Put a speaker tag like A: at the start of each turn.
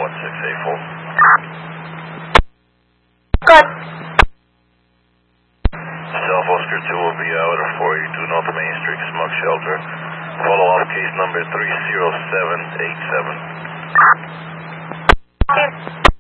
A: Good.
B: South Oscar 2 will be out at 482 North Main Street, Smug Shelter. Follow up case number 30787.